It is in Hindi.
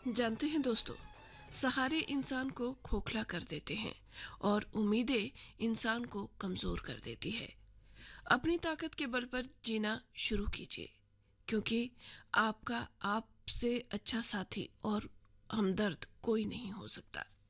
जानते हैं दोस्तों, सहारे इंसान को खोखला कर देते हैं और उम्मीदें इंसान को कमजोर कर देती है। अपनी ताकत के बल पर जीना शुरू कीजिए, क्योंकि आपका आपसे अच्छा साथी और हमदर्द कोई नहीं हो सकता।